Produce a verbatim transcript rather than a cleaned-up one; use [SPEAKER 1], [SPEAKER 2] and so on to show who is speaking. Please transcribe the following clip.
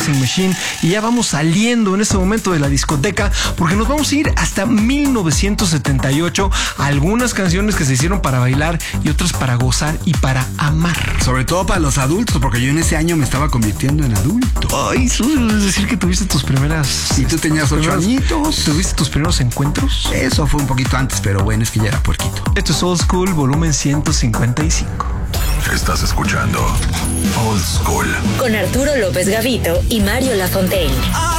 [SPEAKER 1] Dancing Machine. Y ya vamos saliendo en este momento de la discoteca, porque nos vamos a ir hasta mil novecientos setenta y ocho. Algunas canciones que se hicieron para bailar y otras para gozar y para amar.
[SPEAKER 2] Sobre todo para los adultos, porque yo en ese año me estaba convirtiendo en adulto.
[SPEAKER 1] Ay, eso es decir que tuviste tus primeras...
[SPEAKER 2] Y tú tenías ocho añitos.
[SPEAKER 1] ¿Tuviste tus primeros encuentros?
[SPEAKER 2] Eso fue un poquito antes, pero bueno, es que ya era puerquito.
[SPEAKER 1] Esto es Old School, volumen ciento cincuenta y cinco.
[SPEAKER 3] Estás escuchando Old School
[SPEAKER 4] con Arturo López Gavito y Mario Lafontaine.